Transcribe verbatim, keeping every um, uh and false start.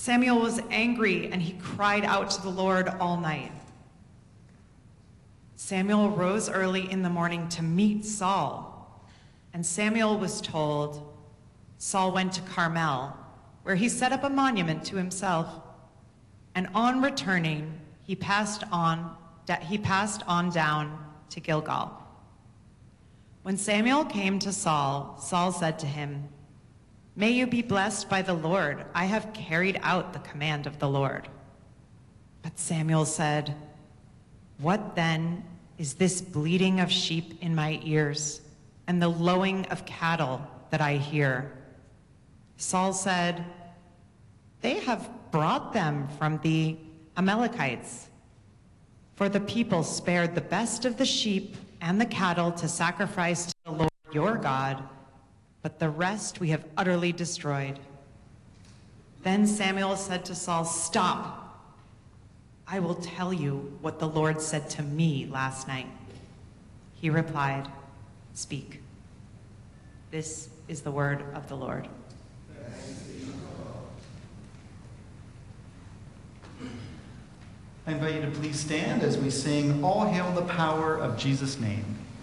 Samuel was angry, and he cried out to the Lord all night. Samuel rose early in the morning to meet Saul, and Samuel was told, Saul went to Carmel, where he set up a monument to himself, and on returning, he passed on, he passed on down to Gilgal. When Samuel came to Saul, Saul said to him, "May you be blessed by the Lord. I have carried out the command of the Lord." But Samuel said, "What then is this bleating of sheep in my ears and the lowing of cattle that I hear?" Saul said, "They have brought them from the Amalekites. For the people spared the best of the sheep and the cattle to sacrifice to the Lord your God, but the rest we have utterly destroyed." Then Samuel said to Saul, "Stop. I will tell you what the Lord said to me last night." He replied, "Speak." This is the word of the Lord. I invite you to please stand as we sing "All Hail the Power of Jesus' Name."